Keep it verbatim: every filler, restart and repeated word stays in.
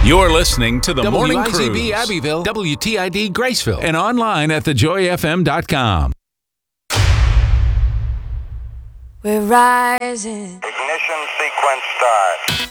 You're listening to the Morning Cruise. W I Z B Abbeville, W T I D Graceville, And online at the joy f m dot com. We're rising. Ignition sequence start.